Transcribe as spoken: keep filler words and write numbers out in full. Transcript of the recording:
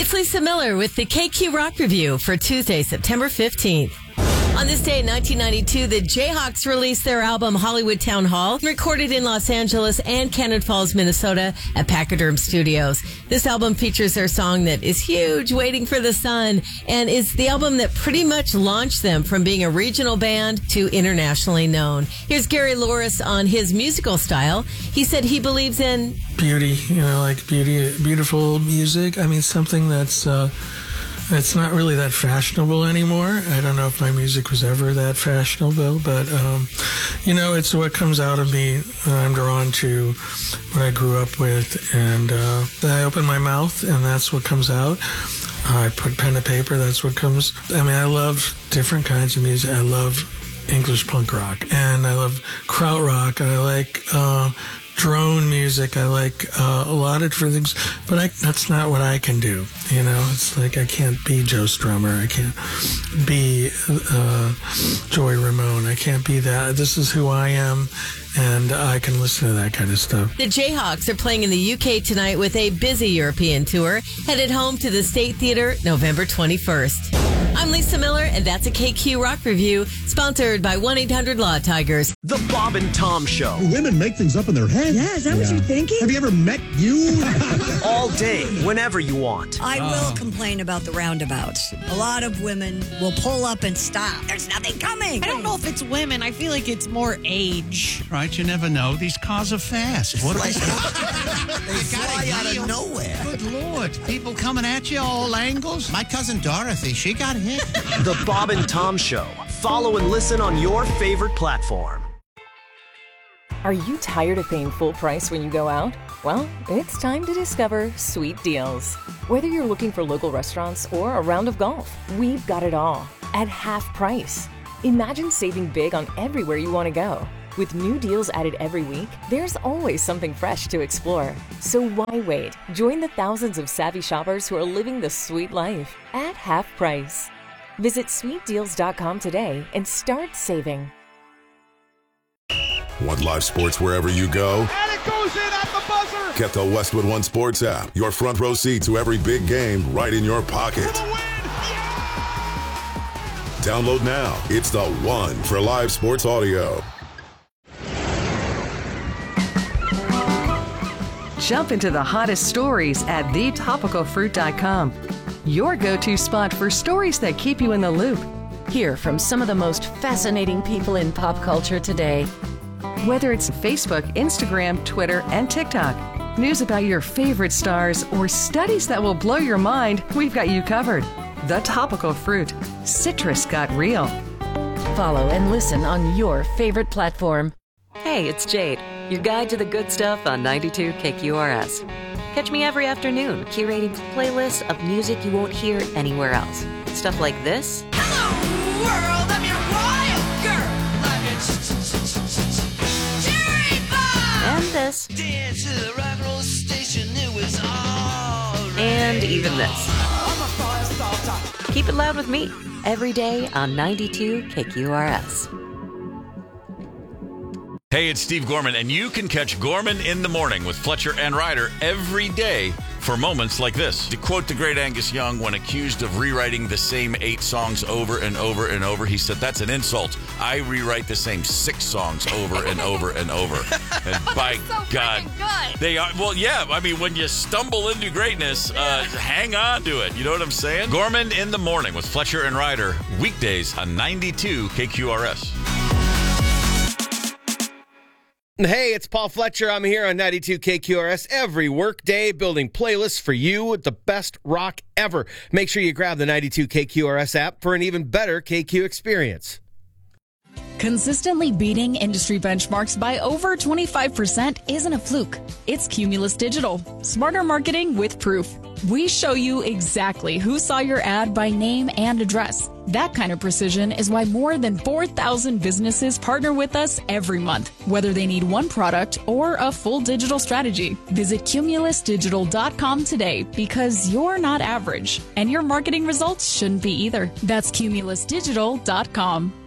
It's Lisa Miller with the K Q Rock Review for Tuesday, September fifteenth. On this day in nineteen ninety-two, the Jayhawks released their album Hollywood Town Hall, recorded in Los Angeles and Cannon Falls, Minnesota at Pachyderm Studios. This album features their song that is huge, Waiting for the Sun, and is the album that pretty much launched them from being a regional band to internationally known. Here's Gary Louris on his musical style. He said he believes in beauty, you know, like beauty, beautiful music. I mean, something that's... Uh It's not really that fashionable anymore. I don't know if my music was ever that fashionable, but, um, you know, it's what comes out of me. I'm drawn to what I grew up with, and uh, I open my mouth, and that's what comes out. I put pen to paper, that's what comes. I mean, I love different kinds of music. I love English punk rock, and I love krautrock. I like... Uh, drone music. I like uh, a lot of different things, but I, that's not what I can do. You know, it's like I can't be Joe Strummer. I can't be uh, Joey Ramone. I can't be that. This is who I am, and I can listen to that kind of stuff. The Jayhawks are playing in the U K tonight with a busy European tour, headed home to the State Theater November twenty-first. I'm Lisa Miller, and that's a K Q Rock Review, sponsored by one eight hundred Law Tigers. The Bob and Tom Show. Women make things up in their head. Yeah, is that yeah. what you're thinking? Have you ever met you? All day, whenever you want. I will complain about the roundabouts. A lot of women will pull up and stop. There's nothing coming. I don't know if it's women. I feel like it's more age. Right, you never know. These cars are fast. What like, they fly out of nowhere. Good Lord. People coming at you all angles. My cousin Dorothy, she got hit. The Bob and Tom Show. Follow and listen on your favorite platform. Are you tired of paying full price when you go out? Well, it's time to discover Sweet Deals. Whether you're looking for local restaurants or a round of golf, we've got it all at half price. Imagine saving big on everywhere you want to go. With new deals added every week, there's always something fresh to explore. So why wait? Join the thousands of savvy shoppers who are living the sweet life at half price. Visit sweet deals dot com today and start saving. Want live sports wherever you go? And it goes in at the buzzer! Get the Westwood One Sports app. Your front row seat to every big game right in your pocket. For the win! Yeah! Download now. It's the one for live sports audio. Jump into the hottest stories at the topical fruit dot com. Your go-to spot for stories that keep you in the loop. Hear from some of the most fascinating people in pop culture today. Whether it's Facebook, Instagram, Twitter, and TikTok, news about your favorite stars, or studies that will blow your mind, we've got you covered. The Topical Fruit. Citrus got real. Follow and listen on your favorite platform. Hey, it's Jade, your guide to the good stuff on ninety-two K Q R S. Catch me every afternoon curating playlists of music you won't hear anywhere else. Stuff like this. Hello, world, I'm your wild girl. I'm your cherry bomb. And this. Dance to the rock and roll station, it was all and even this. Keep it loud with me every day on ninety-two K Q R S. Hey, it's Steve Gorman, and you can catch Gorman in the Morning with Fletcher and Ryder every day for moments like this. To quote the great Angus Young, when accused of rewriting the same eight songs over and over and over, he said, "That's an insult. I rewrite the same six songs over and over and over." And by so God, good. they are, well, yeah, I mean, when you stumble into greatness, uh, hang on to it. You know what I'm saying? Gorman in the Morning with Fletcher and Ryder, weekdays on ninety-two K Q R S. Hey, it's Paul Fletcher. I'm here on ninety-two K Q R S every workday, building playlists for you with the best rock ever. Make sure you grab the ninety-two K Q R S app for an even better K Q experience. Consistently beating industry benchmarks by over twenty-five percent isn't a fluke. It's Cumulus Digital. Smarter marketing with proof. We show you exactly who saw your ad by name and address. That kind of precision is why more than four thousand businesses partner with us every month, whether they need one product or a full digital strategy. Visit cumulus digital dot com today, because you're not average, and your marketing results shouldn't be either. That's cumulus digital dot com.